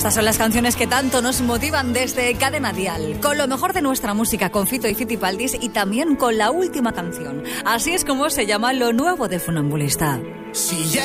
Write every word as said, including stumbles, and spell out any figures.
Estas son las canciones que tanto nos motivan desde Cadena Dial, con lo mejor de nuestra música, con Fito y Fitipaldis y también con la última canción. Así es como se llama lo nuevo de Funambulista. Si ya